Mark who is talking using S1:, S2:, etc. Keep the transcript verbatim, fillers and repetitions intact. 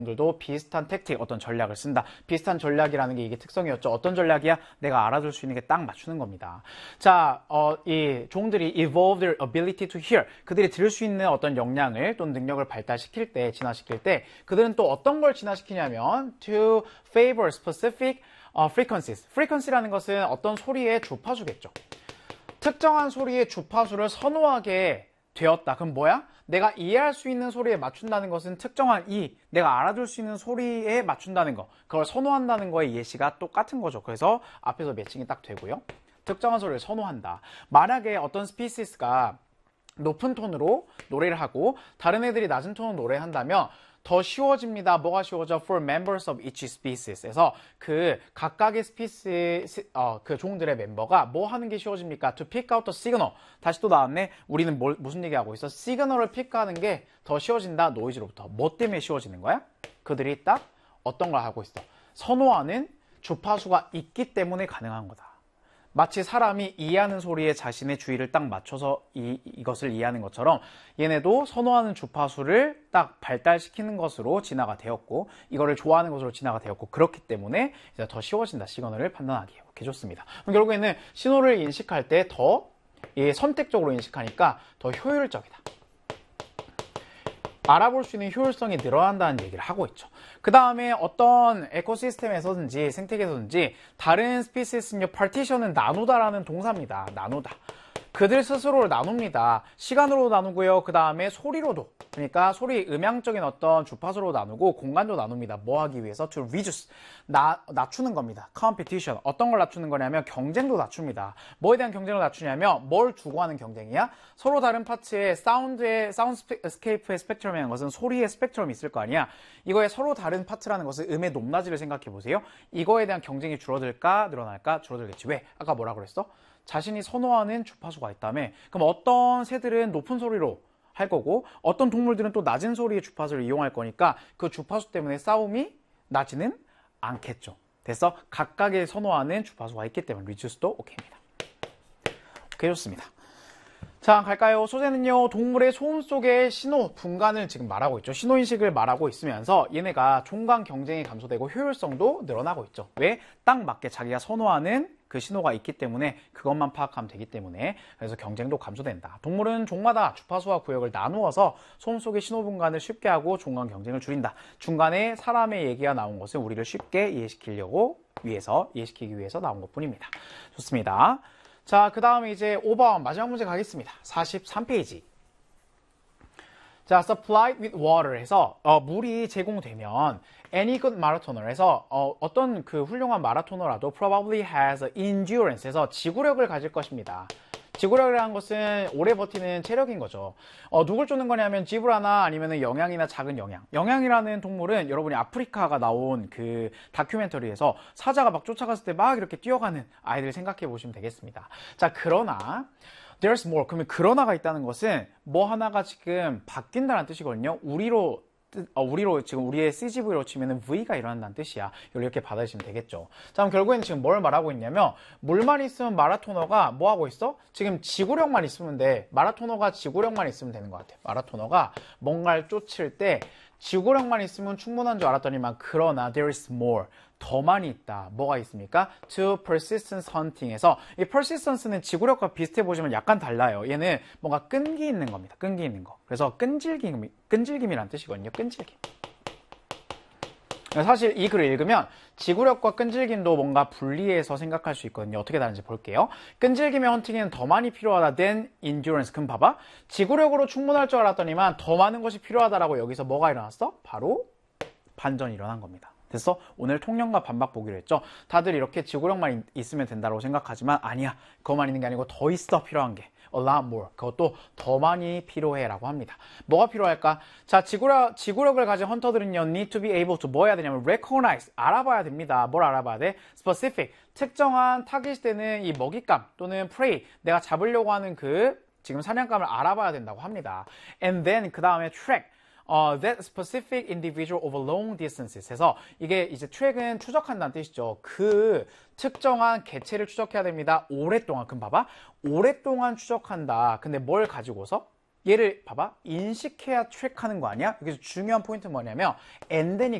S1: 들도 비슷한 택틱, 어떤 전략을 쓴다. 비슷한 전략이라는 게 이게 특성이었죠. 어떤 전략이야? 내가 알아둘 수 있는 게 딱 맞추는 겁니다. 자, 어, 이 종들이 evolve their ability to hear. 그들이 들을 수 있는 어떤 역량을 또는 능력을 발달시킬 때, 진화시킬 때, 그들은 또 어떤 걸 진화시키냐면 to favor specific uh, frequencies. frequency라는 것은 어떤 소리의 주파수겠죠. 특정한 소리의 주파수를 선호하게 되었다. 그럼 뭐야? 내가 이해할 수 있는 소리에 맞춘다는 것은 특정한 이, 내가 알아둘 수 있는 소리에 맞춘다는 거, 그걸 선호한다는 거의 예시가 똑같은 거죠. 그래서 앞에서 매칭이 딱 되고요. 특정한 소리를 선호한다. 만약에 어떤 스피시스가 높은 톤으로 노래를 하고 다른 애들이 낮은 톤으로 노래한다면 더 쉬워집니다. 뭐가 쉬워져? For members of each species에서 그 각각의 스피스 어, 그 종들의 멤버가 뭐 하는 게 쉬워집니까? To pick out the signal. 다시 또 나왔네. 우리는 뭘, 무슨 얘기하고 있어? 시그널을 픽하는 게 더 쉬워진다. 노이즈로부터. 뭐 때문에 쉬워지는 거야? 그들이 딱 어떤 걸 하고 있어? 선호하는 주파수가 있기 때문에 가능한 거다. 마치 사람이 이해하는 소리에 자신의 주의를 딱 맞춰서 이, 이것을 이해하는 것처럼 얘네도 선호하는 주파수를 딱 발달시키는 것으로 진화가 되었고 이거를 좋아하는 것으로 진화가 되었고 그렇기 때문에 이제 더 쉬워진다. 시그널을 판단하기. 오케이, 좋습니다. 그럼 결국에는 신호를 인식할 때 더 선택적으로 인식하니까 더 효율적이다. 알아볼 수 있는 효율성이 늘어난다는 얘기를 하고 있죠. 그 다음에 어떤 에코시스템에서든지 생태계에서든지 다른 스피시스는요, partition은 나누다라는 동사입니다. 나누다. 그들 스스로를 나눕니다. 시간으로 나누고요. 그 다음에 소리로도. 그러니까 소리 음향적인 어떤 주파수로 나누고 공간도 나눕니다. 뭐 하기 위해서? To reduce. 나, 낮추는 겁니다. competition. 어떤 걸 낮추는 거냐면 경쟁도 낮춥니다. 뭐에 대한 경쟁을 낮추냐면 뭘 두고 하는 경쟁이야? 서로 다른 파츠의 사운드의 사운드스케이프의 스펙트럼이라는 것은 소리의 스펙트럼이 있을 거 아니야. 이거에 서로 다른 파트라는 것은 음의 높낮이를 생각해 보세요. 이거에 대한 경쟁이 줄어들까? 늘어날까? 줄어들겠지. 왜? 아까 뭐라 그랬어? 자신이 선호하는 주파수가 있다며. 그럼 어떤 새들은 높은 소리로 할 거고 어떤 동물들은 또 낮은 소리의 주파수를 이용할 거니까 그 주파수 때문에 싸움이 나지는 않겠죠. 그래서 각각의 선호하는 주파수가 있기 때문에 reduce도 오케이입니다. 오케이, 좋습니다. 자, 갈까요? 소재는요, 동물의 소음 속의 신호 분간을 지금 말하고 있죠. 신호인식을 말하고 있으면서 얘네가 종간 경쟁이 감소되고 효율성도 늘어나고 있죠. 왜? 딱 맞게 자기가 선호하는 그 신호가 있기 때문에 그것만 파악하면 되기 때문에 그래서 경쟁도 감소된다. 동물은 종마다 주파수와 구역을 나누어서 소음 속의 신호 분간을 쉽게 하고 종간 경쟁을 줄인다. 중간에 사람의 얘기가 나온 것을 우리를 쉽게 이해시키려고 위해서, 이해시키기 위해서 나온 것 뿐입니다. 좋습니다. 자, 그 다음에 이제 오 번 마지막 문제 가겠습니다. 사십삼 페이지. 자, supplied with water 해서 어, 물이 제공되면 any good marathoner 해서 어, 어떤 그 훌륭한 마라토너라도 probably has endurance 해서 지구력을 가질 것입니다. 지구력이라는 것은 오래 버티는 체력인 거죠. 어, 누굴 쫓는 거냐면 지브라나 아니면 영양이나 작은 영양. 영양이라는 동물은 여러분이 아프리카가 나온 그 다큐멘터리에서 사자가 막 쫓아갔을 때 막 이렇게 뛰어가는 아이들 생각해 보시면 되겠습니다. 자, 그러나 there's more. 그러면 그러나가 있다는 것은 뭐 하나가 지금 바뀐다는 뜻이거든요. 우리로 어, 우리로 지금 우리의 씨지브이로 치면은 V가 일어난다는 뜻이야. 이걸 이렇게 받아주시면 되겠죠. 자, 그럼 결국에는 지금 뭘 말하고 있냐면 물만 있으면 마라토너가 뭐 하고 있어? 지금 지구력만 있으면 돼. 마라토너가 지구력만 있으면 되는 것 같아. 마라토너가 뭔가를 쫓을 때 지구력만 있으면 충분한 줄 알았더니만 그러나 there is more. 더 많이 있다. 뭐가 있습니까? To persistence hunting에서 이 persistence는 지구력과 비슷해 보시면 약간 달라요. 얘는 뭔가 끈기 있는 겁니다. 끈기 있는 거. 그래서 끈질김, 끈질김이란 뜻이거든요. 끈질김. 사실 이 글을 읽으면 지구력과 끈질김도 뭔가 분리해서 생각할 수 있거든요. 어떻게 다른지 볼게요. 끈질김의 헌팅에는 더 많이 필요하다 than endurance. 그럼 봐봐. 지구력으로 충분할 줄 알았더니만 더 많은 것이 필요하다라고 여기서 뭐가 일어났어? 바로 반전이 일어난 겁니다. 됐어? 오늘 통념과 반박 보기로 했죠. 다들 이렇게 지구력만 있으면 된다고 생각하지만 아니야. 그것만 있는 게 아니고 더 있어. 필요한 게. A lot more. 그것도 더 많이 필요해 라고 합니다. 뭐가 필요할까? 자, 지구력, 지구력을 가진 헌터들은요, need to be able to 뭐 해야 되냐면 recognize. 알아봐야 됩니다. 뭘 알아봐야 돼? specific. 특정한 타깃되는 이 먹잇감 또는 prey. 내가 잡으려고 하는 그 지금 사냥감을 알아봐야 된다고 합니다. And then 그 다음에 track. 어, that specific individual over long distances 해서 이게 이제 track은 추적한다는 뜻이죠. 그 특정한 개체를 추적해야 됩니다. 오랫동안. 그럼 봐봐. 오랫동안 추적한다. 근데 뭘 가지고서? 얘를 봐봐 인식해야 트랙하는 거 아니야? 여기서 중요한 포인트는 뭐냐면 and then이